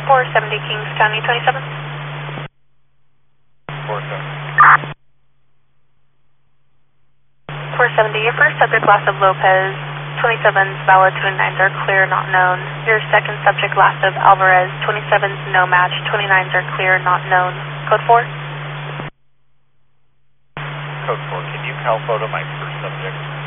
470 Kings County 27. 470. 470, your first subject last of Lopez, 27's valid, 29s are clear, not known. Your second subject last of Alvarez, 27's no match, 29s are clear, not known. Code 4? Code 4, can you PAL photo my first subject?